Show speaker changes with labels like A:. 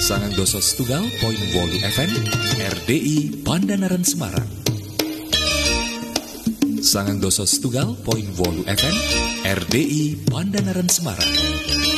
A: Sangang doso setunggal poin 8 FM RDI Pandanaran Semarang. Sangang doso setunggal poin 8 FM RDI Pandanaran Semarang.